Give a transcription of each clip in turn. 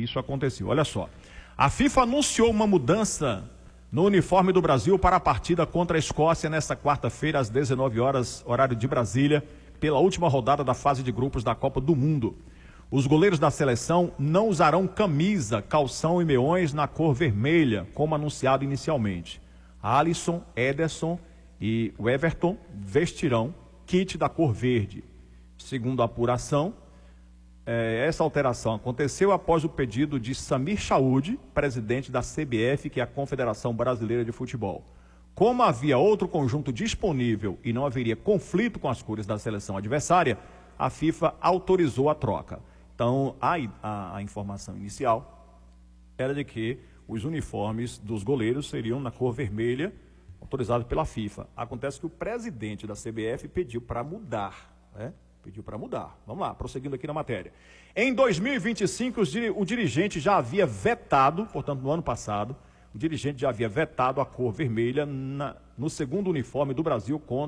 isso aconteceu. Olha só, a FIFA anunciou uma mudança no uniforme do Brasil para a partida contra a Escócia nesta quarta-feira, às 19 horas, horário de Brasília, pela última rodada da fase de grupos da Copa do Mundo. Os goleiros da seleção não usarão camisa, calção e meões na cor vermelha, como anunciado inicialmente. Alisson, Ederson e o Everton vestirão kit da cor verde. Segundo a apuração, essa alteração aconteceu após o pedido de Samir Chaud, presidente da CBF, que é a Confederação Brasileira de Futebol. Como havia outro conjunto disponível e não haveria conflito com as cores da seleção adversária, a FIFA autorizou a troca. Então, a informação inicial era de que os uniformes dos goleiros seriam na cor vermelha, autorizado pela FIFA. Acontece que o presidente da CBF pediu para mudar, né? Pediu para mudar. Vamos lá, prosseguindo aqui na matéria. Em 2025, o dirigente já havia vetado, portanto, no ano passado, o dirigente já havia vetado a cor vermelha no segundo uniforme do Brasil com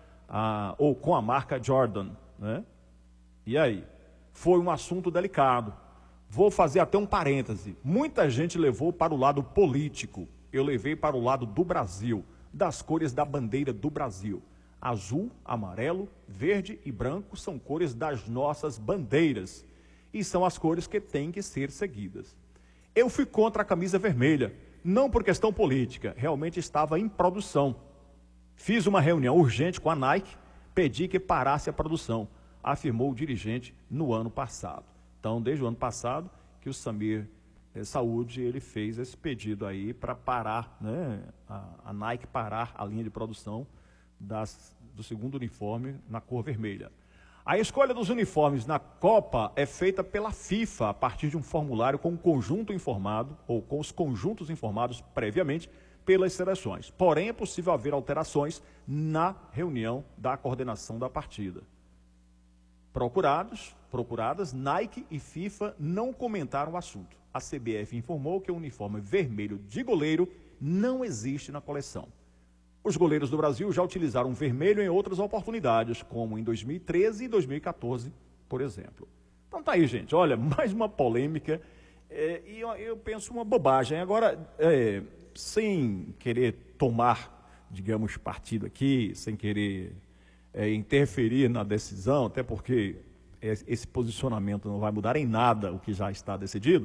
a marca Jordan, né? E aí? Foi um assunto delicado. Vou fazer até um parêntese. Muita gente levou para o lado político. Eu levei para o lado do Brasil, das cores da bandeira do Brasil. Azul, amarelo, verde e branco são cores das nossas bandeiras. E são as cores que têm que ser seguidas. Eu fui contra a camisa vermelha, não por questão política, realmente estava em produção. Fiz uma reunião urgente com a Nike, pedi que parasse a produção, afirmou o dirigente no ano passado. Então, desde o ano passado, que o Samir Chaud, ele fez esse pedido aí para parar, né, a Nike parar a linha de produção do segundo uniforme na cor vermelha. A escolha dos uniformes na Copa é feita pela FIFA a partir de um formulário com um conjunto informado, ou com os conjuntos informados previamente pelas seleções. Porém, é possível haver alterações na reunião da coordenação da partida. Procuradas, Nike e FIFA não comentaram o assunto. A CBF informou que o uniforme vermelho de goleiro não existe na coleção. Os goleiros do Brasil já utilizaram vermelho em outras oportunidades, como em 2013 e 2014, por exemplo. Então tá aí, gente, olha, mais uma polêmica, e eu penso uma bobagem. Agora, sem querer tomar, digamos, partido aqui, sem querer interferir na decisão, até porque esse posicionamento não vai mudar em nada o que já está decidido,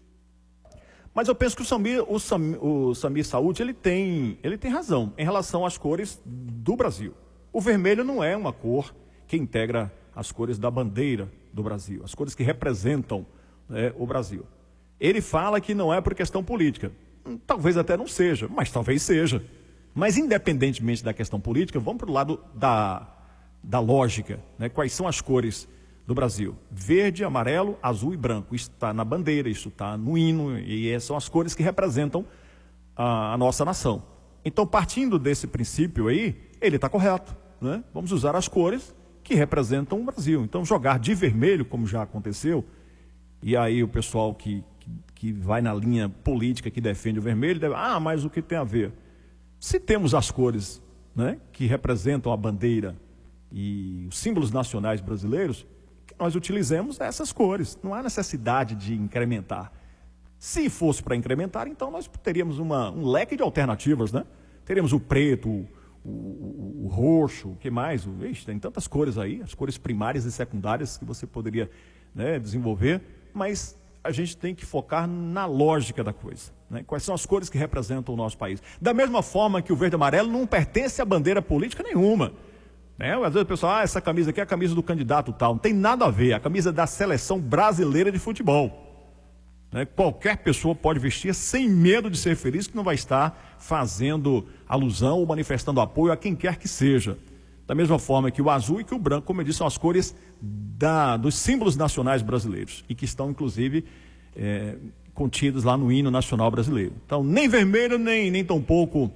mas eu penso que o Samir Chaud, ele tem razão em relação às cores do Brasil. O vermelho não é uma cor que integra as cores da bandeira do Brasil, as cores que representam, né, o Brasil. Ele fala que não é por questão política. Talvez até não seja, mas talvez seja. Mas independentemente da questão política, vamos para o lado da lógica, né? Quais são as cores do Brasil? Verde, amarelo, azul e branco. Isso está na bandeira, isso está no hino, e são as cores que representam a nossa nação. Então, partindo desse princípio aí, ele está correto, né? Vamos usar as cores que representam o Brasil. Então, jogar de vermelho, como já aconteceu, e aí o pessoal que vai na linha política, que defende o vermelho, mas o que tem a ver? Se temos as cores, né, que representam a bandeira e os símbolos nacionais brasileiros, que nós utilizemos essas cores. Não há necessidade de incrementar. Se fosse para incrementar, então nós teríamos um leque de alternativas, né? Teríamos o preto, o roxo, o que mais? Tem tantas cores aí, as cores primárias e secundárias que você poderia, né, desenvolver, mas a gente tem que focar na lógica da coisa, né? Quais são as cores que representam o nosso país. Da mesma forma que o verde e amarelo não pertence a bandeira política nenhuma, né? Às vezes o pessoal, essa camisa aqui é a camisa do candidato tal. Não tem nada a ver, é a camisa da seleção brasileira de futebol, né? Qualquer pessoa pode vestir sem medo de ser feliz, que não vai estar fazendo alusão ou manifestando apoio a quem quer que seja. Da mesma forma que o azul e que o branco, como eu disse, são as cores dos símbolos nacionais brasileiros e que estão, inclusive, contidos lá no hino nacional brasileiro. Então, nem vermelho, nem tampouco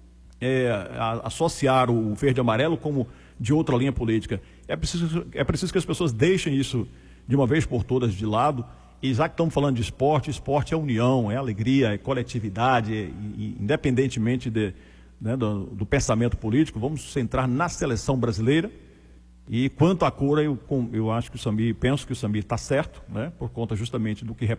associar o verde e amarelo como de outra linha política. É preciso que as pessoas deixem isso de uma vez por todas de lado. E já que estamos falando de esporte, esporte é união, é alegria, é coletividade, e independentemente do pensamento político, vamos centrar na seleção brasileira. E quanto à cor, eu acho que penso que o Samir está certo, né, por conta justamente do que